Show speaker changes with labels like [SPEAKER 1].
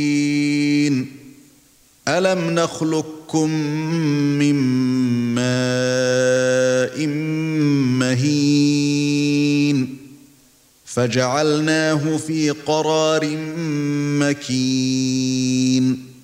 [SPEAKER 1] أَلَمْ نَخْلُقكُّم مِّن مَّاءٍ مَّهِينٍ فَجَعَلْنَاهُ فِي قَرَارٍ مَّكِينٍ